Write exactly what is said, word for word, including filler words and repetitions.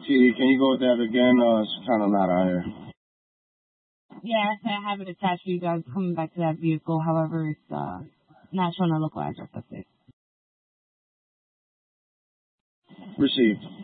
T D, can you go with that again? Uh, it's kind of not out here. Yeah, I have it attached for you guys coming back to that vehicle. However, it's uh, not showing a local address. That's it. Received.